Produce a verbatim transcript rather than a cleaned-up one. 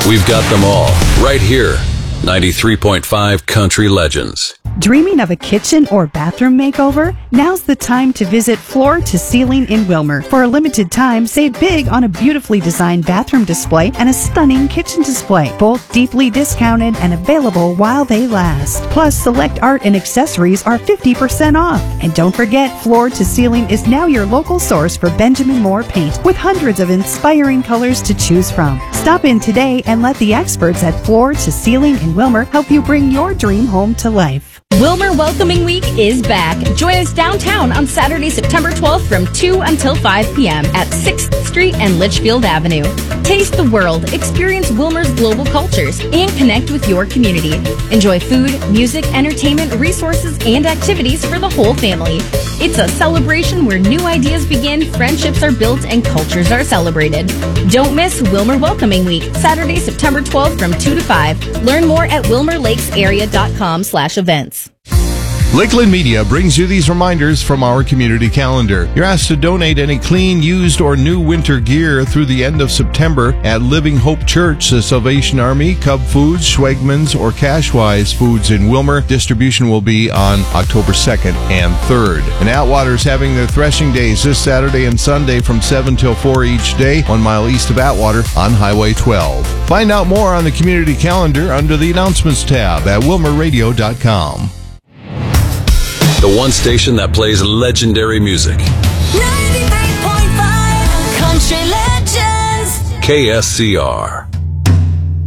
We've got them all right here. ninety-three point five Country Legends. Dreaming of a kitchen or bathroom makeover? Now's the time to visit Floor to Ceiling in Wilmer. For a limited time, save big on a beautifully designed bathroom display and a stunning kitchen display. Both deeply discounted and available while they last. Plus, select art and accessories are fifty percent off. And don't forget, Floor to Ceiling is now your local source for Benjamin Moore paint, with hundreds of inspiring colors to choose from. Stop in today and let the experts at Floor to Ceiling in Wilmer help you bring your dream home to life. Wilmer Welcoming Week is back. Join us downtown on Saturday, September twelfth from two until five p.m. at sixth Street and Litchfield Avenue. Taste the world, experience Wilmer's global cultures, and connect with your community. Enjoy food, music, entertainment, resources, and activities for the whole family. It's a celebration where new ideas begin, friendships are built, and cultures are celebrated. Don't miss Wilmer Welcoming Week, Saturday, September twelfth from two to five. Learn more at wilmer lakes area dot com slash events. Lakeland Media brings you these reminders from our community calendar. You're asked to donate any clean, used, or new winter gear through the end of September at Living Hope Church, the Salvation Army, Cub Foods, Schwegmans, or Cashwise Foods in Wilmer. Distribution will be on October second and third. And Atwater's having their threshing days this Saturday and Sunday from seven till four each day, one mile east of Atwater on Highway twelve. Find out more on the community calendar under the announcements tab at wilmer radio dot com. The one station that plays legendary music. ninety-three point five Country Legends. K S C R.